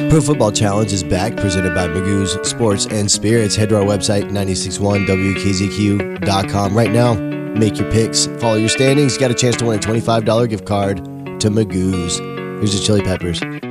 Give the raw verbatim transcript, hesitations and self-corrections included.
Pro Football Challenge is back, presented by Magoo's Sports and Spirits. Head to our website, nine six one W K Z Q dot com right now. Make your picks, follow your standings. Got a chance to win a twenty-five dollars gift card to Magoo's. Here's the Chili Peppers.